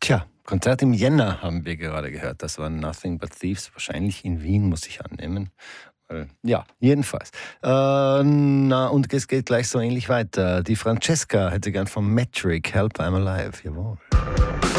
Tja, Konzert im Jänner haben wir gerade gehört. Das war Nothing But Thieves, wahrscheinlich in Wien, muss ich annehmen. Ja, jedenfalls. Und es geht gleich so ähnlich weiter. Die Francesca hätte gern vom Metric Help I'm Alive. Jawohl.